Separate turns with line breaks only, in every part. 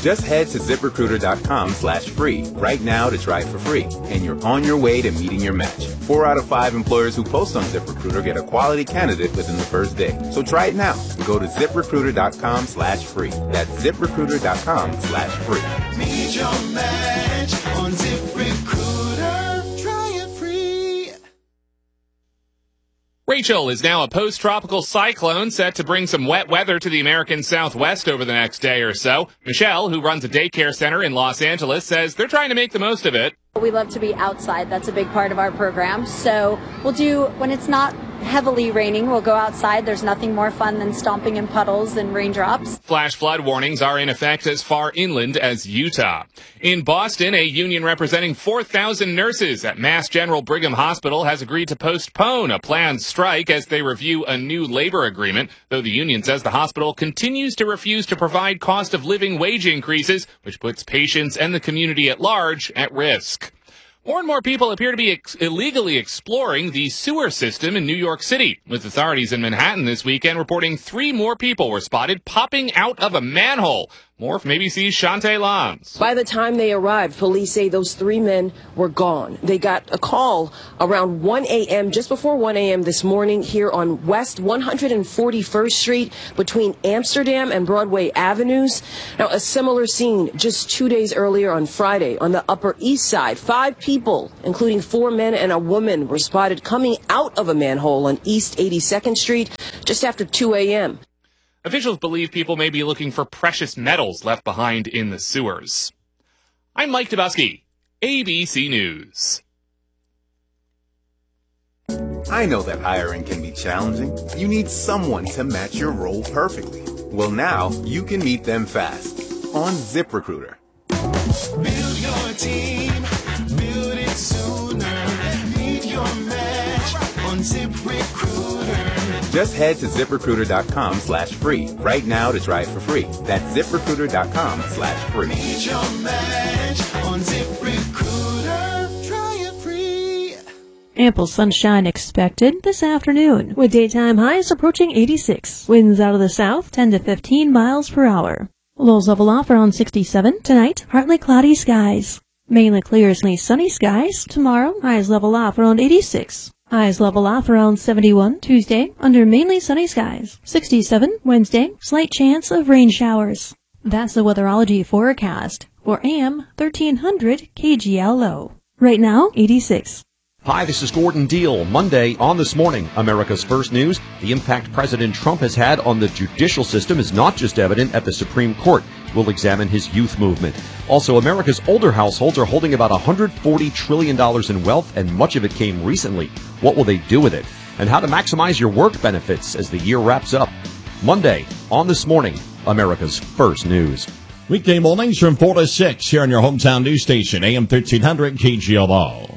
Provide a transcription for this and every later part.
Just head to ZipRecruiter.com/free right now to try it for free, and you're on your way to meeting your match. 4 out of 5 employers who post on ZipRecruiter get a quality candidate within the first day. So try it now. Go to ZipRecruiter.com/free. That's ZipRecruiter.com/free.
Meet your match on ZipRecruiter. Try it free.
Rachel is now a post-tropical cyclone set to bring some wet weather to the American Southwest over the next day or so. Michelle, who runs a daycare center in Los Angeles, says they're trying to make the most of it.
We love to be outside. That's a big part of our program. So we'll do, when it's not heavily raining, we'll go outside. There's nothing more fun than stomping in puddles and raindrops.
Flash flood warnings are in effect as far inland as Utah. In Boston, a union representing 4,000 nurses at Mass General Brigham Hospital has agreed to postpone a planned strike as they review a new labor agreement, though the union says the hospital continues to refuse to provide cost of living wage increases, which puts patients and the community at large at risk. More and more people appear to be illegally exploring the sewer system in New York City, with authorities in Manhattan this weekend reporting 3 more people were spotted popping out of a manhole. More from ABC's Shantae Lons.
By the time they arrived, police say those 3 men were gone. They got a call around 1 a.m., just before 1 a.m. this morning here on West 141st Street between Amsterdam and Broadway Avenues. Now, a similar scene just 2 days earlier on Friday on the Upper East Side. 5 people, including 4 men and a woman, were spotted coming out of a manhole on East 82nd Street just after 2 a.m.
Officials believe people may be looking for precious metals left behind in the sewers. I'm Mike Dubusky, ABC News.
I know that hiring can be challenging. You need someone to match your role perfectly. Well, now you can meet them fast on ZipRecruiter.
Build your team, build it sooner. Meet your match on ZipRecruiter.
Just head to ZipRecruiter.com/free right now to try it for free. That's ZipRecruiter.com/free.
Meet your match on ZipRecruiter. Try it free.
Ample sunshine expected this afternoon, with daytime highs approaching 86. Winds out of the south 10 to 15 miles per hour. Lows level off around 67 tonight. Partly cloudy skies. Mainly clear, sunny skies. Tomorrow, highs level off around 86. Highs level off around 71 Tuesday under mainly sunny skies. 67 Wednesday, slight chance of rain showers. That's the weatherology forecast for AM 1300 KGLO. Right now, 86.
Hi, this is Gordon Deal. Monday on This Morning, America's First News. The impact President Trump has had on the judicial system is not just evident at the Supreme Court. We'll examine his youth movement. Also, America's older households are holding about $140 trillion in wealth, and much of it came recently. What will they do with it? And how to maximize your work benefits as the year wraps up. Monday on This Morning, America's First News.
Weekday mornings from 4 to 6 here on your hometown news station, AM 1300 KGLO.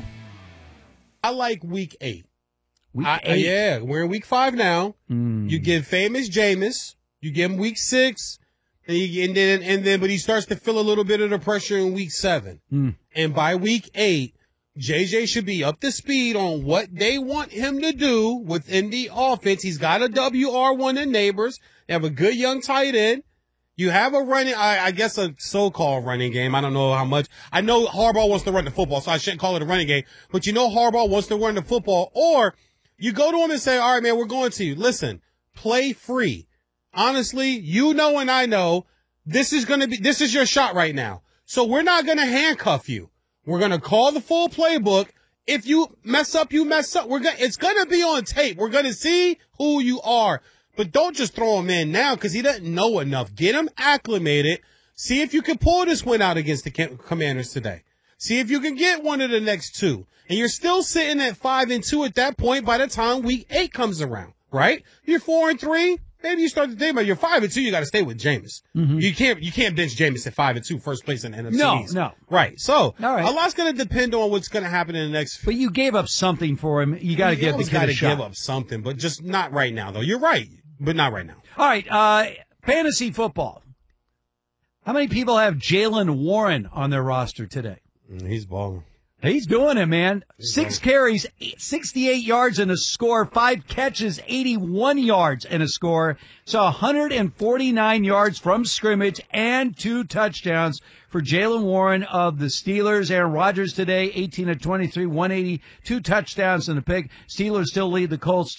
I like week 8.
Week 8?
Yeah, we're in week 5 now. You give famous Jameis. You give him week 6. And then, but he starts to feel a little bit of the pressure in week 7. And by week 8, JJ should be up to speed on what they want him to do within the offense. He's got a WR1 in Neighbors. They have a good young tight end. You have a running, I guess a so-called running game. I don't know how much. I know Harbaugh wants to run the football, so I shouldn't call it a running game. But you know Harbaugh wants to run the football. Or you go to him and say, all right, man, we're going to you. Listen, play free. Honestly, you know and I know this is your shot right now. So we're not going to handcuff you. We're going to call the full playbook. If you mess up, you mess up. It's going to be on tape. We're going to see who you are. But don't just throw him in now because he doesn't know enough. Get him acclimated. See if you can pull this win out against the Commanders today. See if you can get one of the next 2. And you're still sitting at 5-2 at that point by the time week 8 comes around, right? You're 4-3. Maybe you start to think about you're 5-2. You got to stay with Jameis. You can't bench Jameis at 5-2, first place in the NFC East.
No.
Right. So
a
lot's going to depend on what's going to happen in the next.
But you gave up something for him. You got to give the kid a shot.
Give up something, but just not right now, though. You're right, but not right now.
All right. Fantasy football. How many people have Jaylen Warren on their roster today?
He's balling.
He's doing it, man. 6 carries, 68 yards and a score, 5 catches, 81 yards and a score. So 149 yards from scrimmage and 2 touchdowns for Jaylen Warren of the Steelers. Aaron Rodgers today, 18 of 23, 180, 2 touchdowns and a pick. Steelers still lead the Colts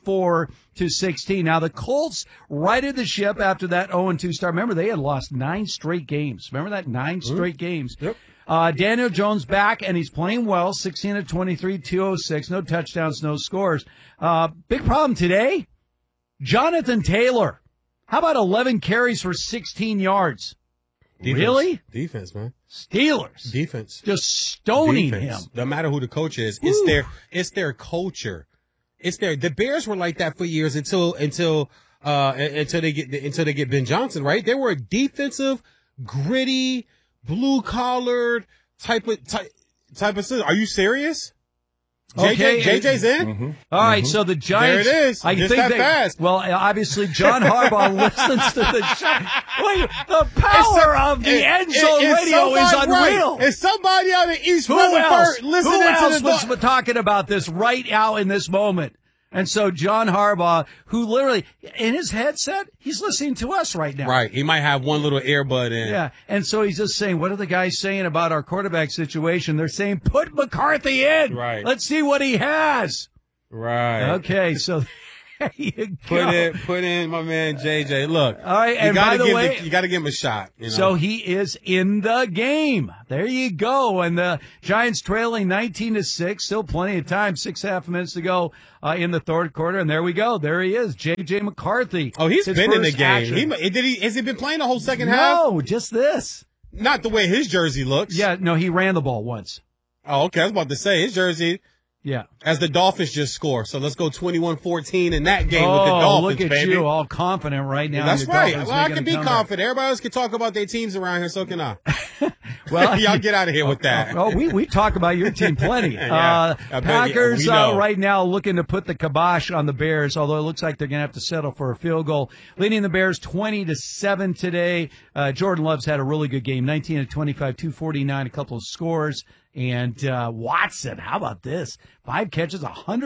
24-16. Now the Colts righted the ship after that 0-2 start. Remember, they had lost 9 straight games. Remember that? 9 straight games.
Yep.
Daniel Jones back, and he's playing well, 16 of 23, 206, no touchdowns, no scores. Big problem today, Jonathan Taylor. How about 11 carries for 16 yards?
Defense.
Really?
Defense, man.
Steelers.
Defense.
Just stoning him.
No matter who the coach is, it's their culture. The Bears were like that for years until they get Ben Johnson, right? They were a defensive, gritty, blue-collared type of system. Are you serious?
Okay.
JJ's in?
Mm-hmm. All right, so the Giants.
There it is. Fast.
Well, obviously, John Harbaugh listens to the show. Wait, the power of the end zone radio is unreal.
Right. Is somebody out of East
Who
Rutherford listening
else
to
was talking about this right now in this moment? And so John Harbaugh, who literally, in his headset, he's listening to us right now.
Right. He might have one little earbud in.
Yeah. And so he's just saying, what are the guys saying about our quarterback situation? They're saying, put McCarthy in.
Right.
Let's see what he has.
Right.
Okay. So there you go.
Put in my man JJ. Look.
All right. And by the way,
you got to give him a shot. You know?
So he is in the game. There you go. And the Giants trailing 19-6. Still plenty of time. 6.5 minutes to go in the third quarter. And there we go. There he is, J.J. McCarthy.
Oh, he's been in the game.
Action.
Has he been playing the whole second half?
No, just this.
Not the way his jersey looks.
Yeah, no, he ran the ball once.
Oh, okay. I was about to say his jersey.
Yeah.
As the Dolphins just scored. So let's go 21-14 in that game with the Dolphins,
look at
baby.
you, all confident right now.
That's right.
Dolphins
Well, I can be confident. Everybody else can talk about their teams around here, so can I.
Well,
y'all get out of here with that.
Oh, we talk about your team plenty.
Yeah,
Packers right now looking to put the kibosh on the Bears, although it looks like they're going to have to settle for a field goal. Leading the Bears 20-7 today. Jordan Love's had a really good game, 19 of 25, 249, a couple of scores. And Watson, how about this? 5 catches,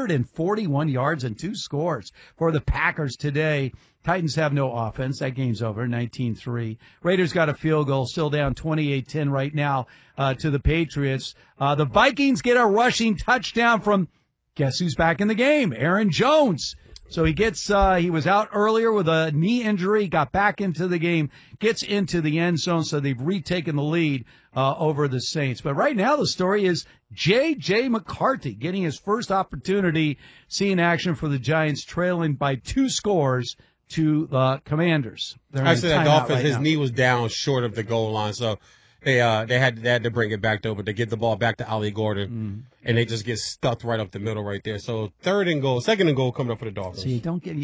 141 yards, and 2 scores for the Packers today. Titans have no offense. That game's over, 19-3. Raiders got a field goal, still down 28-10 right now to the Patriots. The Vikings get a rushing touchdown from, guess who's back in the game? Aaron Jones. So he was out earlier with a knee injury, got back into the game, gets into the end zone, so they've retaken the lead over the Saints. But right now the story is J.J. McCarthy getting his first opportunity seeing action for the Giants, trailing by 2 scores to the Commanders.
Actually, that Dolphins, his knee was down short of the goal line, so they had to bring it back over to get the ball back to Ollie Gordon, and they just get stuffed right up the middle right there. So second and goal coming up for the Dolphins.
So you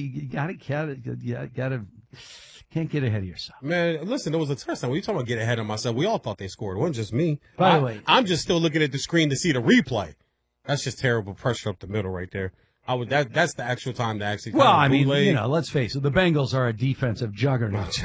can't get ahead of yourself.
Man, listen, there was a touchdown. When you talking about get ahead of myself, we all thought they scored. It wasn't just me.
By the way,
I'm just still looking at the screen to see the replay. That's just terrible pressure up the middle right there. That's the actual time to actually.
Well, I mean, let's face it. The Bengals are a defensive juggernaut.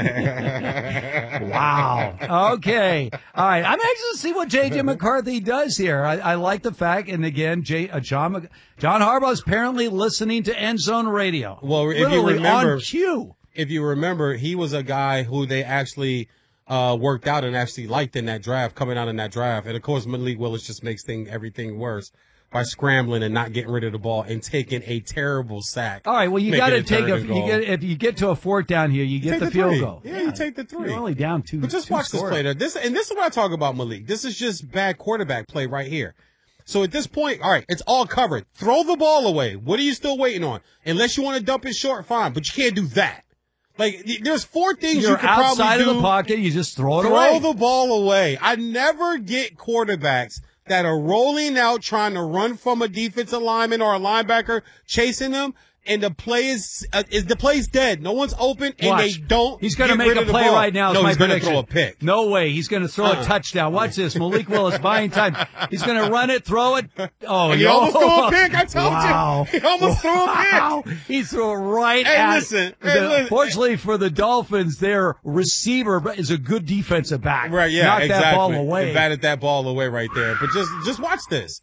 Wow. Okay. All right. I'm anxious to see what J.J. McCarthy does here. I like the fact, and again, John Harbaugh is apparently listening to End Zone Radio.
Well, if you remember,
on cue.
If you remember, he was a guy who they actually worked out and actually liked in that draft, coming out in that draft. And of course, Malik Willis just makes everything worse by scrambling and not getting rid of the ball and taking a terrible sack.
All right, well, you got to if you get to a 4th down here, you get the field goal.
Yeah, you take the 3.
You're only down 2.
But just watch this play there. This is what I talk about, Malik. This is just bad quarterback play right here. So at this point, all right, it's all covered. Throw the ball away. What are you still waiting on? Unless you want to dump it short, fine, but you can't do that. Like, there's 4 things you can probably do.
You're outside of the pocket, you just throw it
Throw
away.
the ball away. I never get quarterbacks that are rolling out trying to run from a defensive lineman or a linebacker chasing them and the play is the play's dead. No one's open, and
Watch.
they don't.
He's going to
get
make
rid
a
of the
play
ball.
right now.
No,
is my
he's going to
prediction.
throw a pick.
No way. He's going to throw a touchdown. Watch this. Malik Willis buying time. He's going to run it, throw it. Oh,
And he almost threw a pick. I told
wow.
you. He almost threw a pick.
He threw it right
Hey,
at.
listen. Hey, listen.
Fortunately for the Dolphins, their receiver is a good defensive back.
Right, yeah,
Knocked
exactly.
that ball away.
They batted that ball away right there. But just watch this.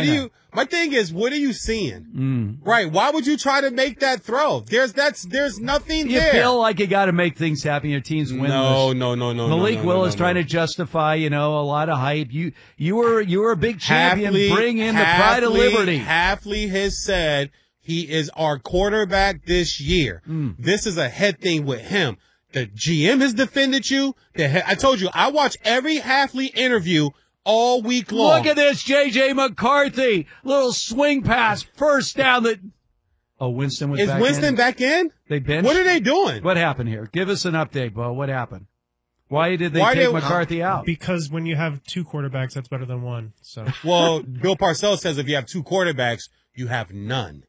My thing is, what are you seeing? Right. Why would you try to make that throw? There's nothing
You
there.
feel like you got to make things happen. Your team's winless.
No.
Malik Willis trying to justify, a lot of hype. You were a big champion. Bring in the pride of liberty.
Hafley has said he is our quarterback this year. This is a head thing with him. The GM has defended you. I told you, I watch every Hafley interview all week long.
Look at this, J.J. McCarthy. Little swing pass, first down. Winston was back in.
Is Winston back in?
They benched.
What are they doing?
What happened here? Give us an update, Bo. What happened? Why did they take McCarthy out?
Because when you have two quarterbacks, that's better than one. So,
well, Bill Parcells says if you have two quarterbacks, you have none.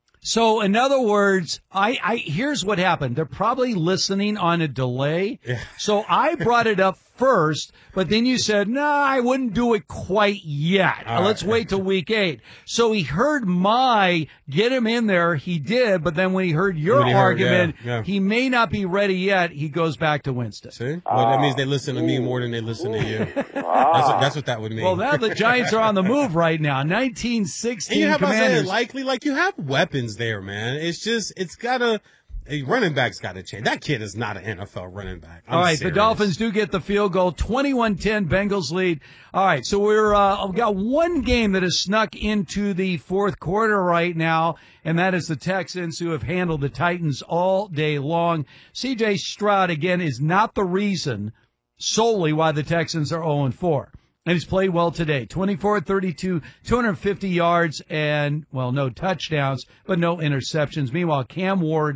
So, in other words, here's what happened. They're probably listening on a delay.
Yeah.
So I brought it up first, but then you said, no, I wouldn't do it quite yet. Let's wait till week 8. So he heard my get him in there. He did, but then when he heard your argument, he may not be ready yet. He goes back to Winston.
See? Well, that means they listen to me more than they listen to you. That's what that would mean.
Well, now the Giants are on the move right now. 1916
and you have
Commanders.
Likely, you have weapons there, man. It's gotta. A running back's got to change. That kid is not an NFL running back.
All right,
serious.
the Dolphins do get the field goal. 21-10, Bengals lead. All right, so we've got one game that has snuck into the fourth quarter right now, and that is the Texans, who have handled the Titans all day long. C.J. Stroud, again, is not the reason solely why the Texans are 0-4. And he's played well today. 24-32, 250 yards, and, no touchdowns, but no interceptions. Meanwhile, Cam Ward